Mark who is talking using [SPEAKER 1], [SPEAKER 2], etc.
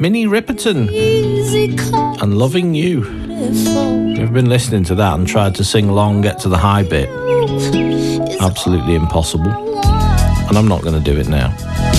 [SPEAKER 1] Minnie Riperton and Loving You. We've been listening to that and tried to sing along, get to the high bit. Absolutely impossible. And I'm not going to do it now.